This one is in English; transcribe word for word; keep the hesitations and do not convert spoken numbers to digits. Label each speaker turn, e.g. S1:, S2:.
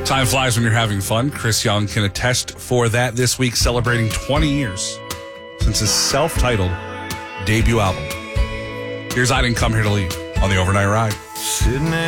S1: Time flies when you're having fun. Chris Young can attest for that this week, celebrating twenty years since his self-titled debut album. Here's I Didn't Come Here to Leave on the Overnight Ride.
S2: Sitting